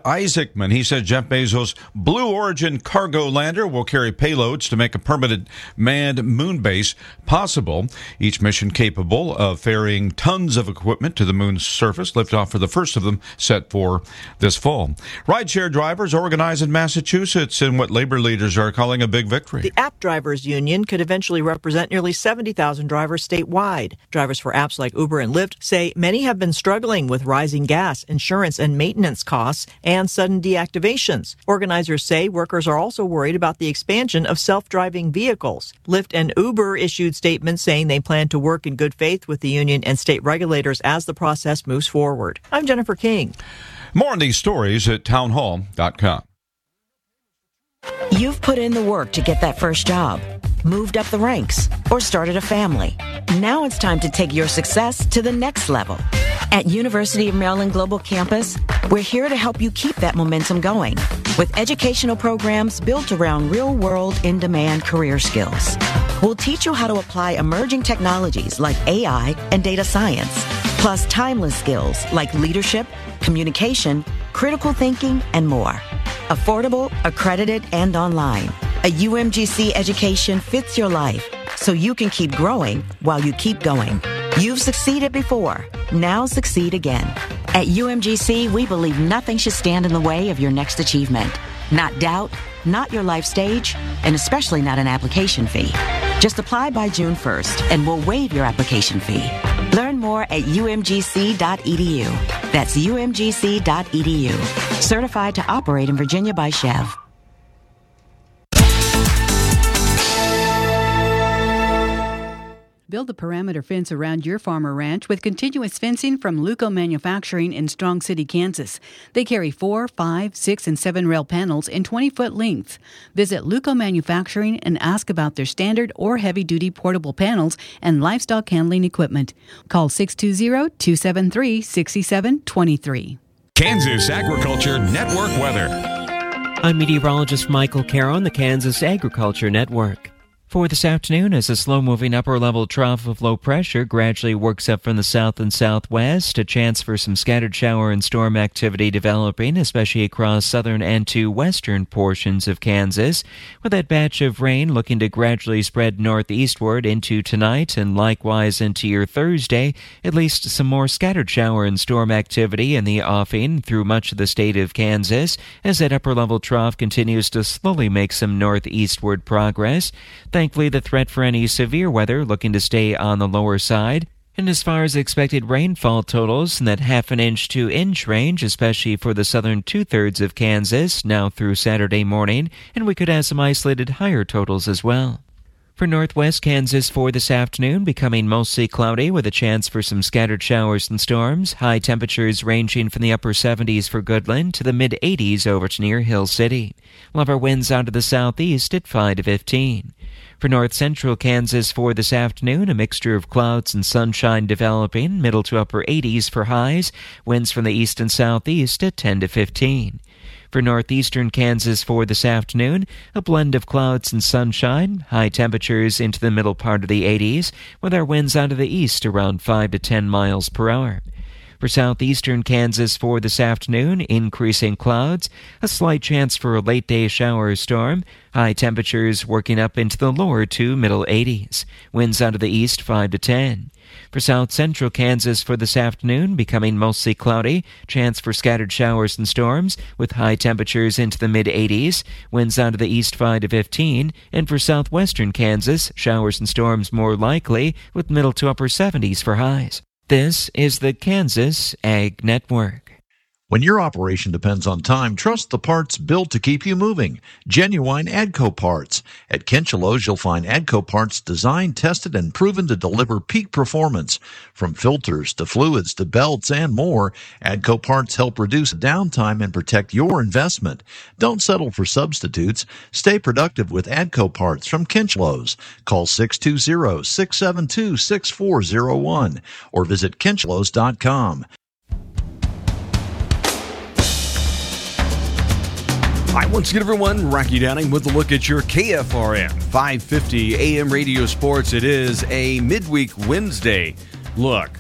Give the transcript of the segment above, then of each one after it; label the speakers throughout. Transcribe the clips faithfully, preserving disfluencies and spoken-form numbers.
Speaker 1: Isaacman. He said Jeff Bezos' Blue Origin cargo lander will carry payloads to make a permanent manned moon base possible. Each mission capable of ferrying tons of equipment to the moon's surface. Liftoff for the first of them set for this fall. Rideshare drivers organize in Massachusetts in what labor leaders are calling a big victory.
Speaker 2: The App Drivers Union could eventually represent nearly seventy thousand drivers statewide. Drivers for apps like Uber and Lyft say many have been struggling with rising gas, insurance, and maintenance costs and sudden deactivations. Organizers say workers are also worried about the expansion of self-driving vehicles. Lyft and Uber issued statements saying they plan to work in good faith with the union and state regulators as the process moves forward. I'm Jennifer King.
Speaker 1: More on these stories at townhall dot com.
Speaker 3: You've put in the work to get that first job, moved up the ranks, or started a family. Now it's time to take your success to the next level. At University of Maryland Global Campus, we're here to help you keep that momentum going with educational programs built around real-world, in-demand career skills. We'll teach you how to apply emerging technologies like A I and data science, plus timeless skills like leadership, communication, critical thinking, and more. Affordable, accredited, and online. A U M G C education fits your life so you can keep growing while you keep going. You've succeeded before. Now succeed again. At U M G C, we believe nothing should stand in the way of your next achievement. Not doubt, not your life stage, and especially not an application fee. Just apply by June first and we'll waive your application fee. Learn more at U M G C dot E D U. That's U M G C dot E D U. Certified to operate in Virginia by Chev.
Speaker 4: Build a perimeter fence around your farm or ranch with continuous fencing from Luco Manufacturing in Strong City, Kansas. They carry four, five, six, and seven rail panels in twenty-foot lengths. Visit Luco Manufacturing and ask about their standard or heavy-duty portable panels and livestock handling equipment. Call six two zero, two seven three, six seven two three.
Speaker 5: Kansas Agriculture Network weather.
Speaker 6: I'm meteorologist Michael Caro on the Kansas Agriculture Network. For this afternoon, as a slow-moving upper-level trough of low pressure gradually works up from the south and southwest, a chance for some scattered shower and storm activity developing, especially across southern and to western portions of Kansas, with that batch of rain looking to gradually spread northeastward into tonight and likewise into your Thursday, at least some more scattered shower and storm activity in the offing through much of the state of Kansas, as that upper-level trough continues to slowly make some northeastward progress. Thankfully, the threat for any severe weather looking to stay on the lower side. And as far as expected rainfall totals in that half an inch to inch range, especially for the southern two-thirds of Kansas, now through Saturday morning, and we could have some isolated higher totals as well. For northwest Kansas for this afternoon, becoming mostly cloudy with a chance for some scattered showers and storms. High temperatures ranging from the upper seventies for Goodland to the mid-eighties over to near Hill City. We'll have our winds out of the southeast at five to fifteen. For north-central Kansas for this afternoon, a mixture of clouds and sunshine developing, middle to upper eighties for highs, winds from the east and southeast at ten to fifteen. For northeastern Kansas for this afternoon, a blend of clouds and sunshine, high temperatures into the middle part of the eighties, with our winds out of the east around five to ten miles per hour. For southeastern Kansas for this afternoon, increasing clouds, a slight chance for a late-day shower or storm, high temperatures working up into the lower to middle eighties, winds out of the east five to ten. For south-central Kansas for this afternoon, becoming mostly cloudy, chance for scattered showers and storms, with high temperatures into the mid-eighties, winds out of the east five to fifteen, and for southwestern Kansas, showers and storms more likely, with middle to upper seventies for highs. This is the Kansas Ag Network.
Speaker 7: When your operation depends on time, trust the parts built to keep you moving. Genuine AGCO parts. At Kinchelo's, you'll find AGCO parts designed, tested, and proven to deliver peak performance. From filters to fluids to belts and more, AGCO parts help reduce downtime and protect your investment. Don't settle for substitutes. Stay productive with AGCO parts from Kinchelo's. Call six two zero, six seven two, six four zero one or visit kinchelos dot com.
Speaker 8: Hi, once again, everyone. Rocky Downing with a look at your K F R M five fifty A M radio sports. It is a midweek Wednesday look.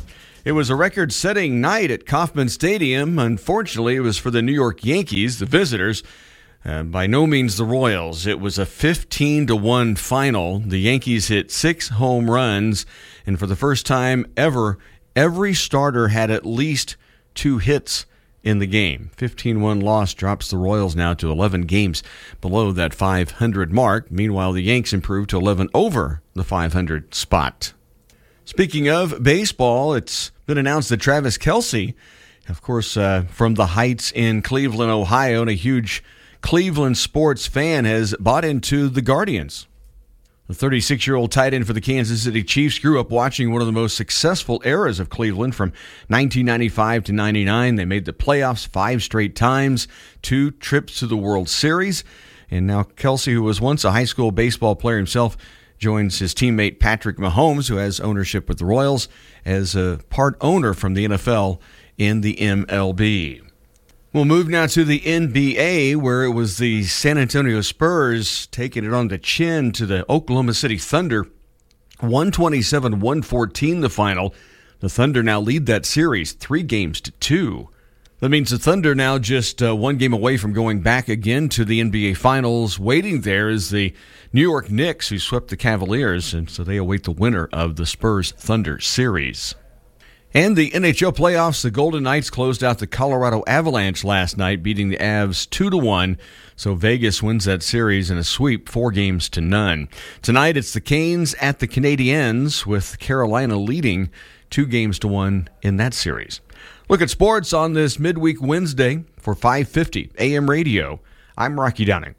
Speaker 8: It was a record-setting night at Kauffman Stadium. Unfortunately, it was for the New York Yankees, the visitors. Uh, by no means the Royals. It was a fifteen to one final. The Yankees hit six home runs, and for the first time ever, every starter had at least two hits in the game. fifteen one loss drops the Royals now to eleven games below that five hundred mark. Meanwhile, the Yanks improved to eleven over the five hundred spot. Speaking of baseball, it's been announced that Travis Kelce, of course, uh, from the Heights in Cleveland, Ohio, and a huge Cleveland sports fan, has bought into the Guardians. The thirty-six-year-old tight end for the Kansas City Chiefs grew up watching one of the most successful eras of Cleveland from nineteen ninety-five to ninety-nine. They made the playoffs five straight times, two trips to the World Series. And now Kelce, who was once a high school baseball player himself, joins his teammate Patrick Mahomes, who has ownership with the Royals, as a part owner from the N F L in the M L B. We'll move now to the N B A, where it was the San Antonio Spurs taking it on the chin to the Oklahoma City Thunder. one twenty-seven one fourteen the final. The Thunder now lead that series three games to two. That means the Thunder now just uh, one game away from going back again to the N B A Finals. Waiting there is the New York Knicks, who swept the Cavaliers, and so they await the winner of the Spurs-Thunder series. And the N H L playoffs, the Golden Knights closed out the Colorado Avalanche last night, beating the Avs two to one. So Vegas wins that series in a sweep, four games to none. Tonight it's the Canes at the Canadiens, with Carolina leading two games to one in that series. Look at sports on this midweek Wednesday for five fifty A M radio. I'm Rocky Downing.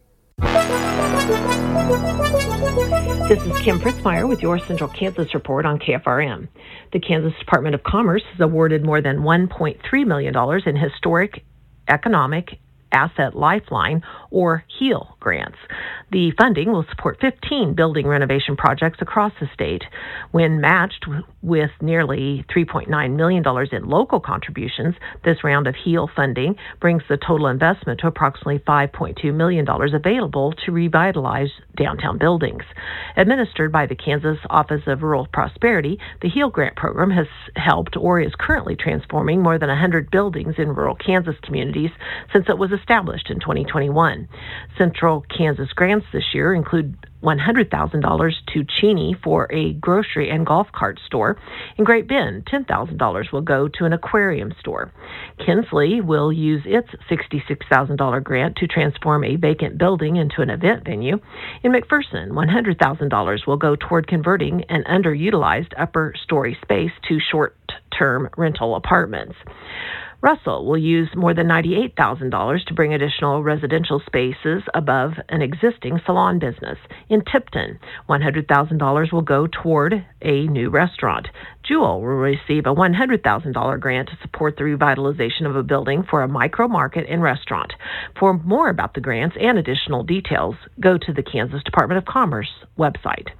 Speaker 9: This is Kim Fritzmeyer with your Central Kansas Report on K F R M. The Kansas Department of Commerce has awarded more than one point three million dollars in Historic Economic Asset Lifeline, or HEAL, grants. The funding will support fifteen building renovation projects across the state. When matched with nearly three point nine million dollars in local contributions, this round of HEAL funding brings the total investment to approximately five point two million dollars available to revitalize downtown buildings. Administered by the Kansas Office of Rural Prosperity, the HEAL grant program has helped or is currently transforming more than one hundred buildings in rural Kansas communities since it was established in twenty twenty-one. Central Kansas grants this year include one hundred thousand dollars to Cheney for a grocery and golf cart store. In Great Bend, ten thousand dollars will go to an aquarium store. Kinsley will use its sixty-six thousand dollars grant to transform a vacant building into an event venue. In McPherson, one hundred thousand dollars will go toward converting an underutilized upper story space to short-term rental apartments. Russell will use more than ninety-eight thousand dollars to bring additional residential spaces above an existing salon business. In Tipton, one hundred thousand dollars will go toward a new restaurant. Jewel will receive a one hundred thousand dollars grant to support the revitalization of a building for a micro market and restaurant. For more about the grants and additional details, go to the Kansas Department of Commerce website.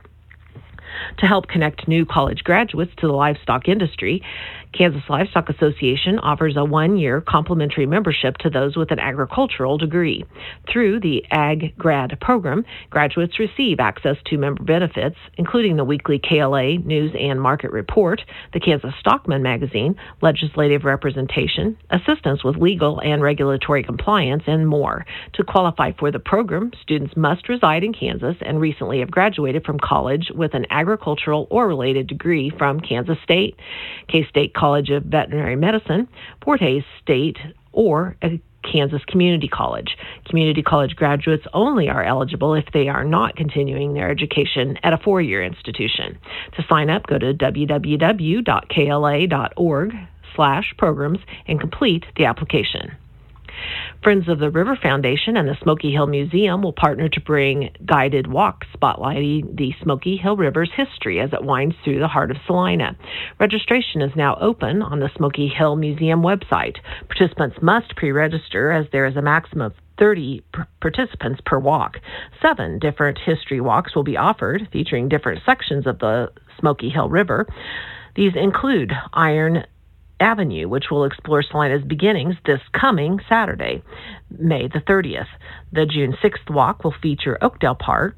Speaker 9: To help connect new college graduates to the livestock industry, Kansas Livestock Association offers a one-year complimentary membership to those with an agricultural degree. Through the Ag Grad program, graduates receive access to member benefits, including the weekly K L A News and Market Report, the Kansas Stockman magazine, legislative representation, assistance with legal and regulatory compliance, and more. To qualify for the program, students must reside in Kansas and recently have graduated from college with an agricultural or related degree from Kansas State, K-State College of Veterinary Medicine, Fort Hays State, or a Kansas Community College. Community college graduates only are eligible if they are not continuing their education at a four-year institution. To sign up, go to w w w dot k l a dot org slash programs and complete the application. Friends of the River Foundation and the Smoky Hill Museum will partner to bring guided walks spotlighting the Smoky Hill River's history as it winds through the heart of Salina. Registration is now open on the Smoky Hill Museum website. Participants must pre-register as there is a maximum of thirty participants per walk. Seven different history walks will be offered, featuring different sections of the Smoky Hill River. These include Iron Avenue, which will explore Salina's beginnings this coming Saturday, May the thirtieth. The June sixth walk will feature Oakdale Park,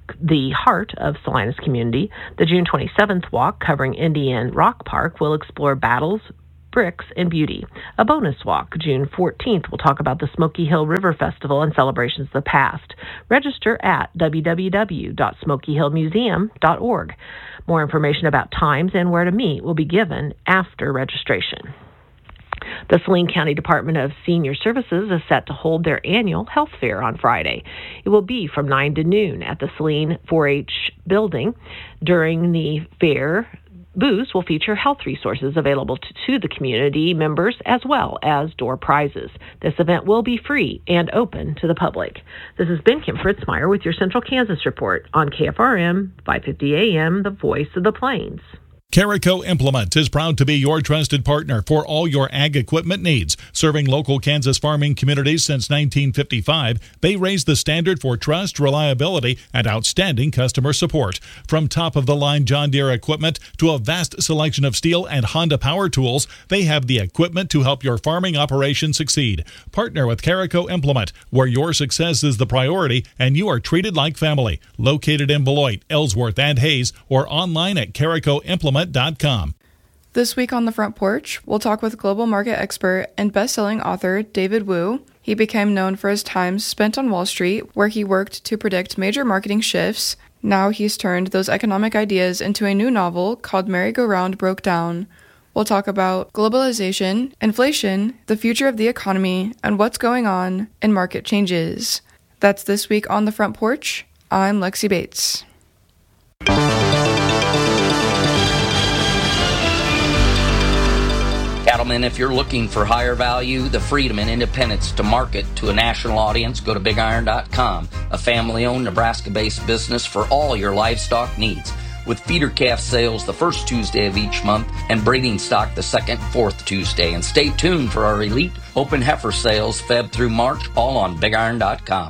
Speaker 9: the heart of Salinas community. The June twenty-seventh walk, covering Indian Rock Park, will explore battles, bricks, and beauty. A bonus walk, June fourteenth, will talk about the Smoky Hill River Festival and celebrations of the past. Register at w w w dot smoky hill museum dot org. More information about times and where to meet will be given after registration. The Saline County Department of Senior Services is set to hold their annual health fair on Friday. It will be from nine to noon at the Saline four H building. During the fair, booths will feature health resources available to, to the community members as well as door prizes. This event will be free and open to the public. This has been Kim Fritzmeyer with your Central Kansas Report on K F R M five fifty A M, the voice of the Plains.
Speaker 10: Carico Implement is proud to be your trusted partner for all your ag equipment needs. Serving local Kansas farming communities since nineteen fifty-five, they raise the standard for trust, reliability, and outstanding customer support. From top-of-the-line John Deere equipment to a vast selection of Steel and Honda power tools, they have the equipment to help your farming operation succeed. Partner with Carico Implement, where your success is the priority and you are treated like family. Located in Beloit, Ellsworth, and Hayes, or online at carico implement dot com.
Speaker 11: This week on The Front Porch, we'll talk with global market expert and best-selling author David Wu. He became known for his time spent on Wall Street, where he worked to predict major marketing shifts. Now he's turned those economic ideas into a new novel called Merry-Go-Round Broke Down. We'll talk about globalization, inflation, the future of the economy, and what's going on in market changes. That's this week on The Front Porch. I'm Lexi Bates.
Speaker 12: Cattlemen, if you're looking for higher value, the freedom and independence to market to a national audience, go to big iron dot com, a family-owned Nebraska-based business for all your livestock needs. With feeder calf sales the first Tuesday of each month and breeding stock the second and fourth Tuesday. And stay tuned for our elite open heifer sales February through March, all on big iron dot com.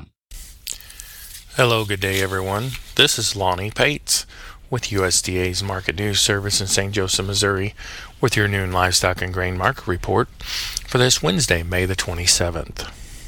Speaker 13: Hello, good day, everyone. This is Lonnie Pates with U S D A's Market News Service in Saint Joseph, Missouri, with your noon livestock and grain market report for this Wednesday, May the twenty-seventh.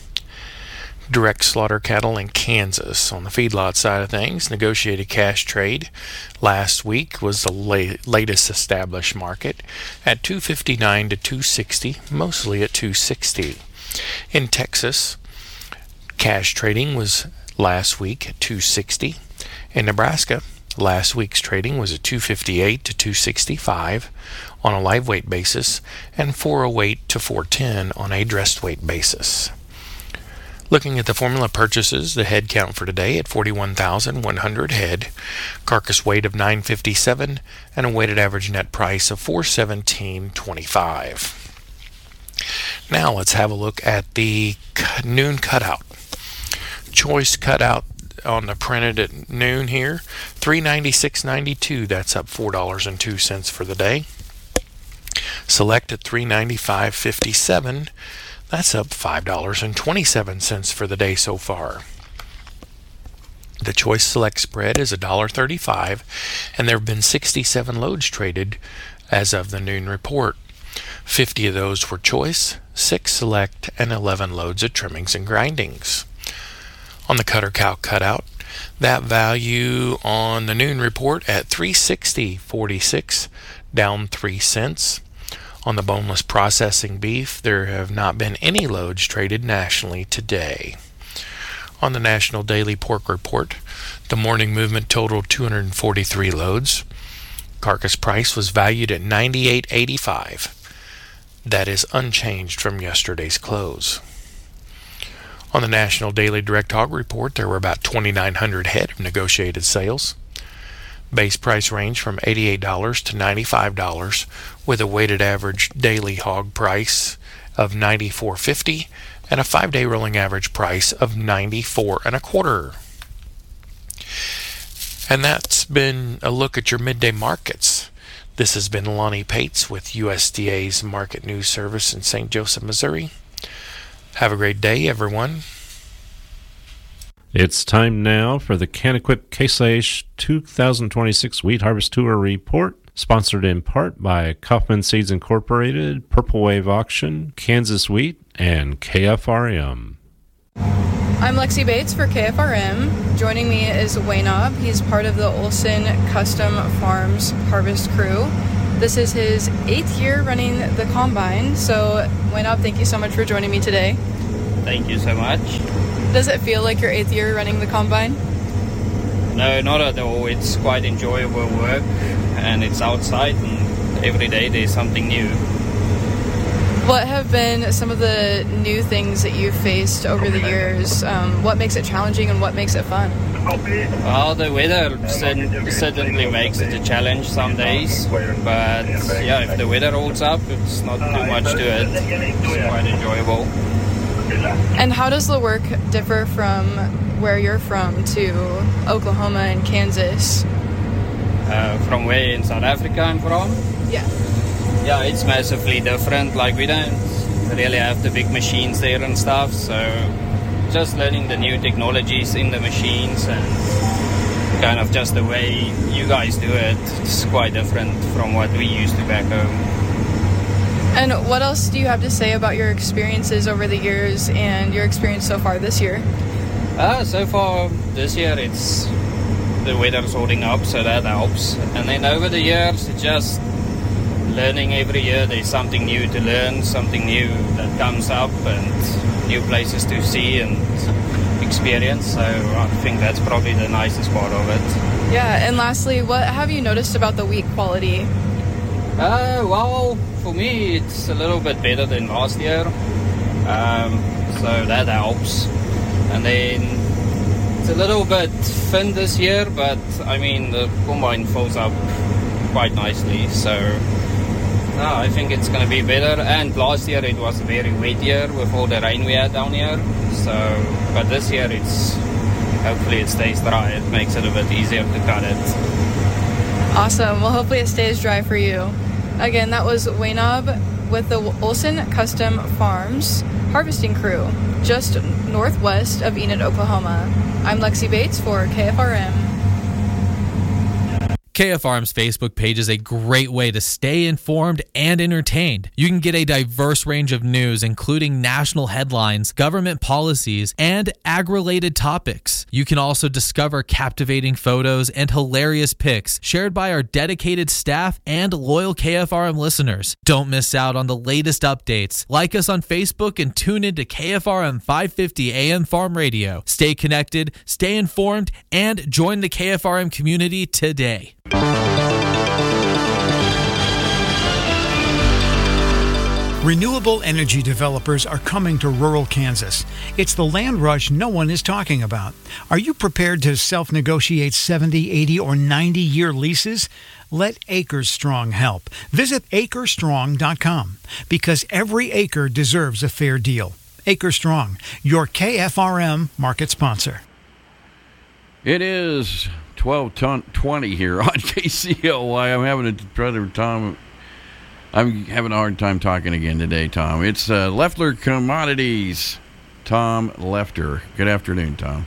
Speaker 13: Direct slaughter cattle in Kansas. On the feedlot side of things, negotiated cash trade last week was the la- latest established market at two fifty-nine to two sixty, mostly at two sixty. In Texas, cash trading was last week at two sixty. In Nebraska, last week's trading was at two fifty-eight to two sixty-five on a live weight basis and four oh eight to four ten on a dressed weight basis. Looking at the formula purchases, the head count for today at forty-one thousand one hundred head, carcass weight of nine fifty-seven, and a weighted average net price of four seventeen twenty-five. Now let's have a look at the noon cutout. Choice cutout on the printed at noon here, three ninety-six ninety-two. That's up four dollars and two cents for the day. Select at three ninety-five fifty-seven. That's up five dollars and twenty-seven cents for the day so far. The Choice Select spread is one dollar thirty-five, and there have been sixty-seven loads traded as of the noon report. fifty of those were Choice, six Select, and eleven loads of trimmings and grindings. On the cutter cow cutout, that value on the noon report at three sixty forty-six, down three cents. On the boneless processing beef, there have not been any loads traded nationally today. On the National Daily Pork Report, the morning movement totaled two hundred forty-three loads. Carcass price was valued at ninety-eight eighty-five. That is unchanged from yesterday's close. On the National Daily Direct Hog Report, there were about twenty-nine hundred head of negotiated sales. Base price range from eighty-eight dollars to ninety-five dollars, with a weighted average daily hog price of ninety-four fifty and a five-day rolling average price of ninety-four and a quarter. And that's been a look at your midday markets. This has been Lonnie Pates with U S D A's Market News Service in Saint Joseph, Missouri. Have a great day, everyone.
Speaker 14: It's time now for the Can-Equip Case I H two thousand twenty-six Wheat Harvest Tour Report, sponsored in part by Kaufman Seeds Incorporated, Purple Wave Auction, Kansas Wheat, and K F R M.
Speaker 11: I'm Lexi Bates for K F R M. Joining me is Waynab. He's part of the Olson Custom Farms Harvest Crew. This is his eighth year running the combine. So, Waynab, thank you so much for joining me today.
Speaker 15: Thank you so much.
Speaker 11: Does it feel like your eighth year running the combine?
Speaker 15: No, not at all. It's quite enjoyable work, and it's outside, and every day there's something new.
Speaker 11: What have been some of the new things that you've faced over the years? Um, what makes it challenging and what makes it fun?
Speaker 15: Well, the weather certainly makes it a challenge some days, but yeah, if the weather holds up, it's not too much to it. It's quite enjoyable.
Speaker 11: And how does the work differ from where you're from to Oklahoma and Kansas?
Speaker 15: Uh, from where in South Africa I'm from?
Speaker 11: Yeah.
Speaker 15: Yeah, it's massively different. Like, we don't really have the big machines there and stuff, so just learning the new technologies in the machines and kind of just the way you guys do it, it's quite different from what we used to back home.
Speaker 11: And what else do you have to say about your experiences over the years and your experience so far this year?
Speaker 15: Uh, so far this year, it's the weather's holding up, so that helps. And then over the years, it's just learning every year. There's something new to learn, something new that comes up, and new places to see and experience. So I think that's probably the nicest part of it.
Speaker 11: Yeah, and lastly, what have you noticed about the wheat quality?
Speaker 15: Uh, well, for me, it's a little bit better than last year. Um, so that helps. And then it's a little bit thin this year, but I mean, the combine fills up quite nicely. So no, I think it's going to be better. And last year it was a very wet year with all the rain we had down here. So, but this year it's hopefully it stays dry. It makes it a bit easier to cut it.
Speaker 11: Awesome. Well, hopefully it stays dry for you. Again, that was Waynab with the Olson Custom Farms Harvesting Crew, just northwest of Enid, Oklahoma. I'm Lexi Bates for K F R M.
Speaker 16: K F R M's Facebook page is a great way to stay informed and entertained. You can get a diverse range of news, including national headlines, government policies, and ag-related topics. You can also discover captivating photos and hilarious pics shared by our dedicated staff and loyal K F R M listeners. Don't miss out on the latest updates. Like us on Facebook and tune in to K F R M five fifty A M Farm Radio. Stay connected, stay informed, and join the K F R M community today.
Speaker 17: Renewable energy developers are coming to rural Kansas. It's the land rush no one is talking about. Are you prepared to self-negotiate seventy, eighty, or ninety-year leases? Let Acres Strong help. Visit acre strong dot com because every acre deserves a fair deal. Acre Strong, your K F R M market sponsor.
Speaker 18: It is twelve twenty here on K C L Y. I'm having a brother Tom. I'm having a hard time talking again today, Tom. It's uh, Leffler Commodities. Tom Lefter. Good afternoon, Tom.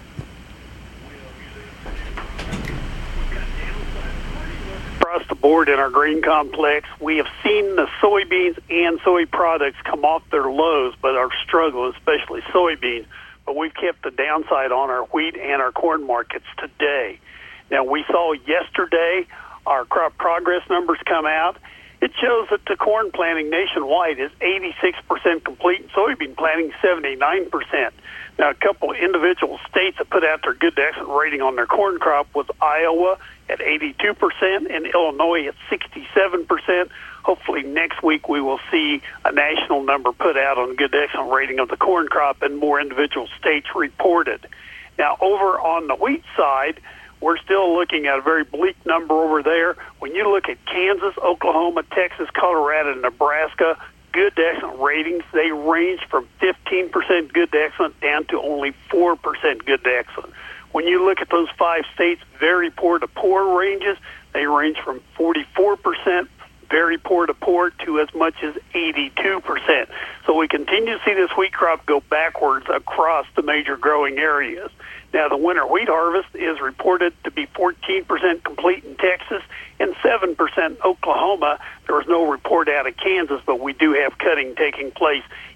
Speaker 19: Across the board in our grain complex, we have seen the soybeans and soy products come off their lows, but are struggling, especially soybeans. But we've kept the downside on our wheat and our corn markets today. Now, we saw yesterday our crop progress numbers come out. It shows that the corn planting nationwide is eighty-six percent complete, and soybean planting seventy-nine percent. Now, a couple of individual states that put out their good to excellent rating on their corn crop was Iowa at eighty-two percent and Illinois at sixty-seven percent. Hopefully next week we will see a national number put out on good to excellent rating of the corn crop and more individual states reported. Now, over on the wheat side, we're still looking at a very bleak number over there. When you look at Kansas, Oklahoma, Texas, Colorado, and Nebraska, good to excellent ratings, they range from fifteen percent good to excellent down to only four percent good to excellent. When you look at those five states, very poor to poor ranges, they range from forty-four percent very poor to poor to as much as eighty-two percent. So we continue to see this wheat crop go backwards across the major growing areas. Now, the winter wheat harvest is reported to be fourteen percent complete in Texas and seven percent in Oklahoma. There was no report out of Kansas, but we do have cutting taking place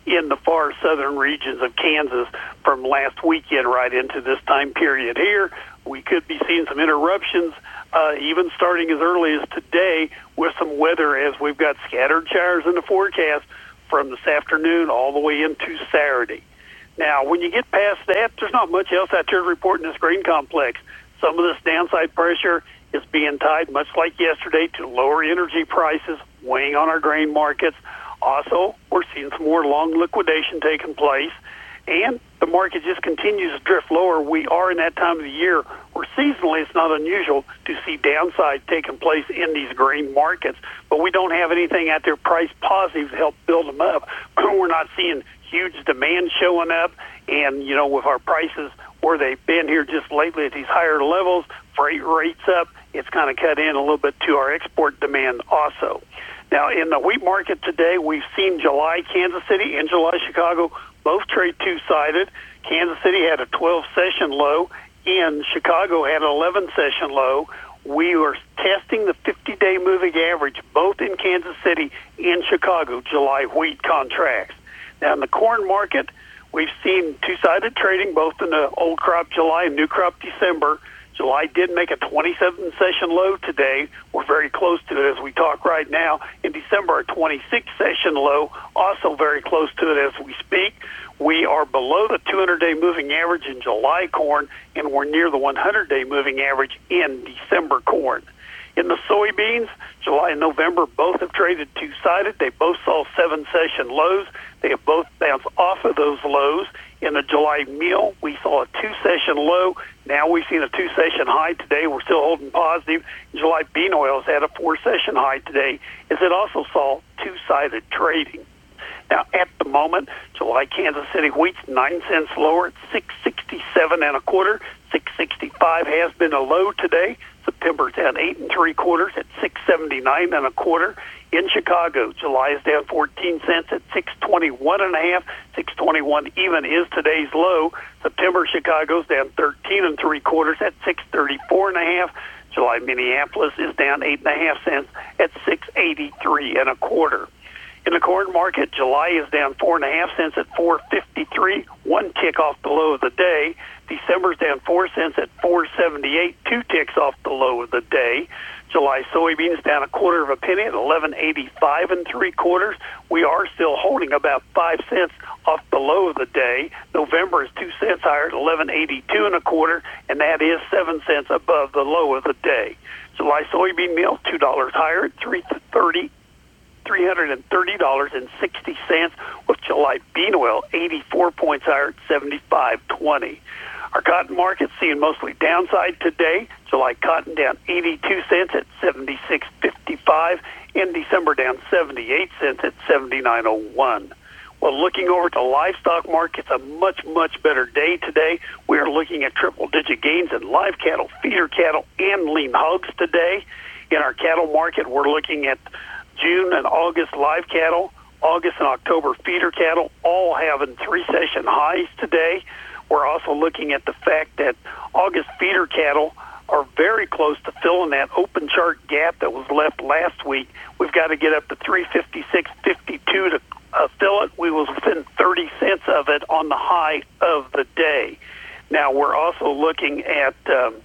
Speaker 19: in the far southern regions of Kansas from last weekend right into this time period here. We could be seeing some interruptions, uh, even starting as early as today with some weather, as we've got scattered showers in the forecast from this afternoon all the way into Saturday. Now, when you get past that, there's not much else out there to report in this grain complex. Some of this downside pressure is being tied, much like yesterday, to lower energy prices, weighing on our grain markets. Also, we're seeing some more long liquidation taking place, and the market just continues to drift lower. We are in that time of the year where seasonally it's not unusual to see downside taking place in these grain markets, but we don't have anything out there price positive to help build them up. We're not seeing huge demand showing up, and, you know, with our prices where they've been here just lately at these higher levels, freight rates up, it's kind of cut in a little bit to our export demand also. Now, in the wheat market today, we've seen July Kansas City and July Chicago both trade two-sided. Kansas City had a twelve-session low, and Chicago had an eleven-session low. We were testing the fifty-day moving average both in Kansas City and Chicago, July wheat contracts. Now, in the corn market, we've seen two-sided trading both in the old crop July and new crop December. July did make a twenty-seven session low today. We're very close to it as we talk right now. In December, a twenty-six session low, also very close to it as we speak. We are below the two hundred day moving average in July corn, and we're near the one hundred day moving average in December corn. In the soybeans, July and November both have traded two-sided. They both saw seven-session lows. They have both bounced off of those lows. In the July meal, we saw a two-session low. Now we've seen a two-session high today. We're still holding positive. July bean oil has had a four-session high today, as it also saw two-sided trading. Now, at the moment, July Kansas City wheat's nine cents lower at six sixty-seven and a quarter. six sixty-five has been a low today. September's down eight and three quarters at six seventy-nine and a quarter. In Chicago, July is down fourteen cents at six twenty-one and a half. six twenty-one even is today's low. September Chicago's down thirteen and three quarters at six thirty-four and a half. July Minneapolis is down eight and a half cents at six eighty-three and a quarter. In the corn market, July is down four and a half cents at four fifty-three, one tick off the low of the day. December's down four cents at four seventy-eight, two ticks off the low of the day. July soybeans down a quarter of a penny at eleven eighty-five and three quarters. We are still holding about five cents off the low of the day. November is two cents higher at eleven eighty-two and a quarter, and that is seven cents above the low of the day. July soybean meal two dollars higher at three thirty. three hundred thirty dollars and sixty cents, with July bean oil eighty-four points higher at seventy-five twenty. Our cotton market seeing mostly downside today. July cotton down eighty-two cents at seventy-six fifty-five, and December down seventy-eight cents at seventy-nine oh one. Well, looking over to livestock markets, a much, much better day today. We are looking at triple-digit gains in live cattle, feeder cattle, and lean hogs today. In our cattle market, we're looking at June and August live cattle, August and October feeder cattle, all having three-session highs today. We're also looking at the fact that August feeder cattle are very close to filling that open chart gap that was left last week. We've got to get up to three fifty-six fifty-two to uh, fill it. We was within thirty cents of it on the high of the day. Now, we're also looking at um,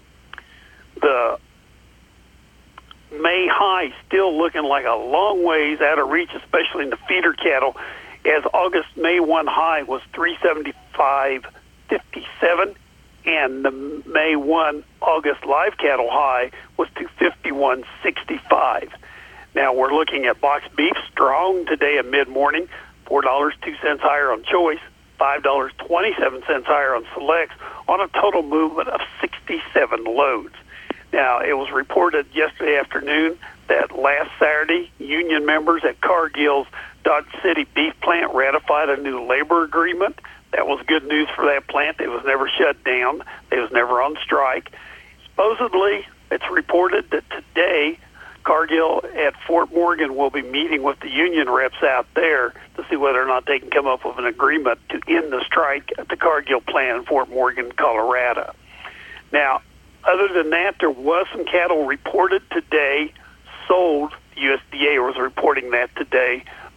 Speaker 19: the May high still looking like a long ways out of reach, especially in the feeder cattle, as August May first high was three seventy-five fifty-seven, and the May first August live cattle high was two fifty-one sixty-five. Now we're looking at box beef strong today at mid-morning, four dollars and two cents higher on choice, five dollars and twenty-seven cents higher on selects, on a total movement of sixty-seven loads. Now, it was reported yesterday afternoon that last Saturday, union members at Cargill's Dodge City beef plant ratified a new labor agreement. That was good news for that plant. It was never shut down. It was never on strike. Supposedly, it's reported that today, Cargill at Fort Morgan will be meeting with the union reps out there to see whether or not they can come up with an agreement to end the strike at the Cargill plant in Fort Morgan, Colorado. Now, other than that, there was some cattle reported today, sold. The U S D A was reporting that today,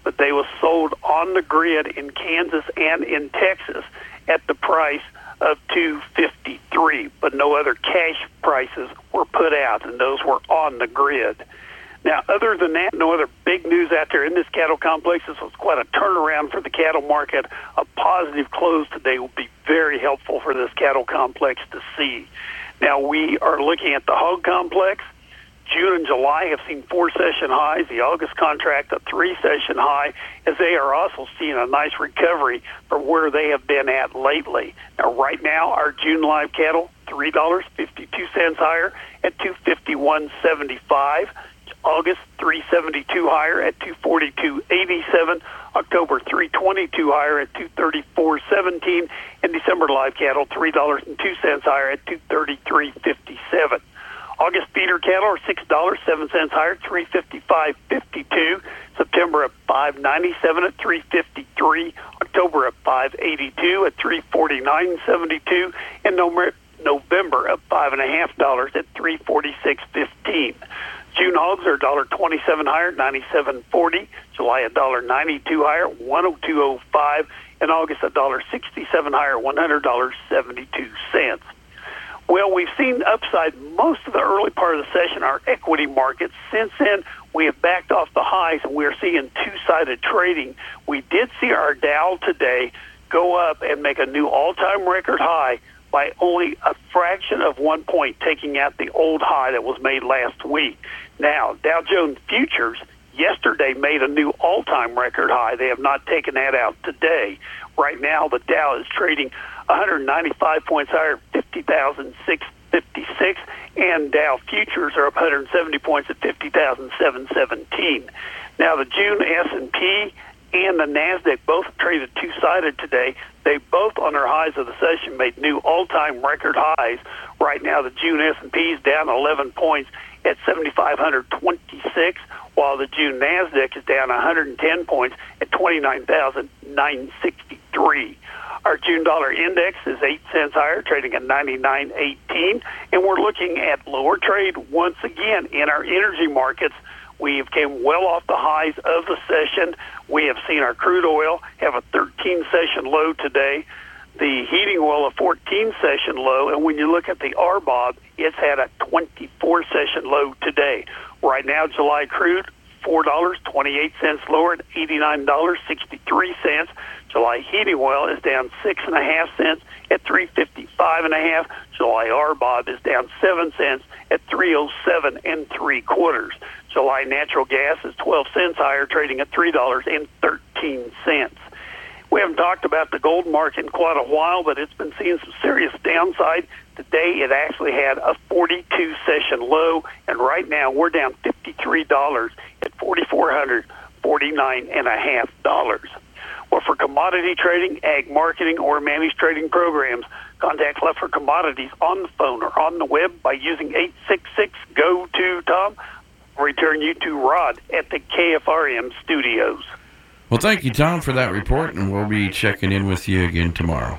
Speaker 19: but they were sold on the grid in Kansas and in Texas at the price of two fifty-three, but no other cash prices were put out, and those were on the grid. Now, other than that, no other big news out there in this cattle complex. This was quite a turnaround for the cattle market. A positive close today will be very helpful for this cattle complex to see. Now, we are looking at the hog complex. June and July have seen four session highs. The August contract a three session high, as they are also seeing a nice recovery from where they have been at lately. Now, right now, our June live cattle, three dollars and fifty-two cents higher at two fifty-one seventy-five. August, three seventy-two higher at two forty-two eighty-seven. October, three twenty-two higher at two thirty-four seventeen. And December live cattle, three dollars and two cents higher at two thirty-three fifty-seven. August feeder cattle are six dollars and seven cents higher, three fifty-five fifty-two. September at five ninety-seven at three fifty-three. October at five eighty-two at three forty-nine seventy-two. And November at five and a half dollars at three forty-six fifteen. June hogs are one dollar and twenty-seven higher, ninety-seven forty. July one dollar and ninety-two higher, one oh two oh five. And August one dollar and sixty-seven higher, one hundred dollars and seventy-two cents. Well, we've seen upside most of the early part of the session, our equity markets. Since then, we have backed off the highs, and we're seeing two-sided trading. We did see our Dow today go up and make a new all-time record high by only a fraction of one point, taking out the old high that was made last week. Now, Dow Jones Futures yesterday made a new all-time record high. They have not taken that out today. Right now, the Dow is trading one hundred ninety-five points higher, fifty thousand six hundred fifty-six, and Dow Futures are up one hundred seventy points at fifty thousand seven hundred seventeen. Now, the June S and P and the NASDAQ both traded two-sided today. They both, on their highs of the session, made new all-time record highs. Right now, the June S and P is down eleven points at seven thousand five hundred twenty-six, while the June NASDAQ is down one hundred ten points at twenty-nine thousand nine hundred sixty-three. Our June dollar index is eight cents higher, trading at ninety-nine eighteen, and we're looking at lower trade once again in our energy markets. We have came well off the highs of the session. We have seen our crude oil have a thirteen session low today, the heating oil a fourteen session low, and when you look at the R B O B, it's had a twenty-four session low today. Right now, July crude, four dollars and twenty-eight cents lower at eighty-nine dollars and sixty-three cents. July heating oil is down six and a half cents at three fifty-five and a half. July R B O B is down seven cents at three oh seven and three quarters. July natural gas is twelve cents higher, trading at three dollars and thirteen cents. We haven't talked about the gold market in quite a while, but it's been seeing some serious downside. Today it actually had a forty-two session low, and right now we're down fifty-three dollars at four thousand four hundred forty-nine and a half dollars. Well, for commodity trading, ag marketing, or managed trading programs, contact Leffler Commodities on the phone or on the web by using eight six six, G O two, Tom. Return you to Rod at the K F R M studios.
Speaker 18: Well, thank you, Tom, for that report, and we'll be checking in with you again tomorrow.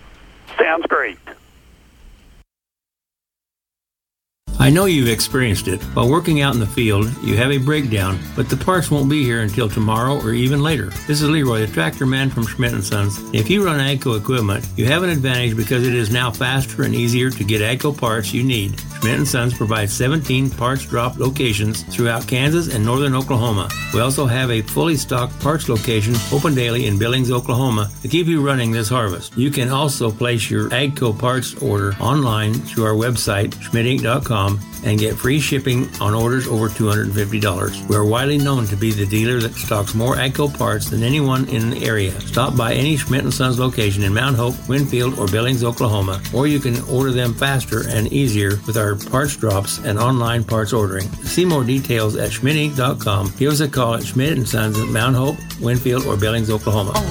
Speaker 19: Sounds great.
Speaker 20: I know you've experienced it. While working out in the field, you have a breakdown, but the parts won't be here until tomorrow or even later. This is Leroy, the tractor man from Schmidt and Sons. If you run AGCO equipment, you have an advantage because it is now faster and easier to get AGCO parts you need. Schmidt and Sons provides seventeen parts drop locations throughout Kansas and northern Oklahoma. We also have a fully stocked parts location open daily in Billings, Oklahoma to keep you running this harvest. You can also place your AGCO parts order online through our website, schmidt inc dot com, and get free shipping on orders over two hundred fifty dollars. We are widely known to be the dealer that stocks more AGCO parts than anyone in the area. Stop by any Schmidt and Sons location in Mount Hope, Winfield, or Billings, Oklahoma, or you can order them faster and easier with our parts drops and online parts ordering. See more details at schmidt inc dot com. Give us a call at Schmidt and Sons at Mount Hope, Winfield, or Billings, Oklahoma.